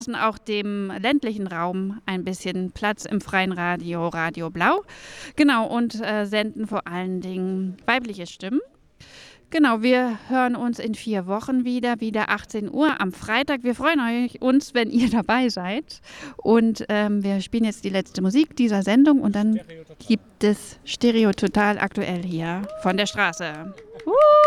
auch dem ländlichen Raum ein bisschen Platz im freien Radio, Radio Blau. Genau, und senden vor allen Dingen weibliche Stimmen. Genau, wir hören uns in 4 Wochen wieder 18 Uhr am Freitag. Wir freuen uns, wenn ihr dabei seid. Und wir spielen jetzt die letzte Musik dieser Sendung und dann gibt es Stereo Total aktuell hier von der Straße.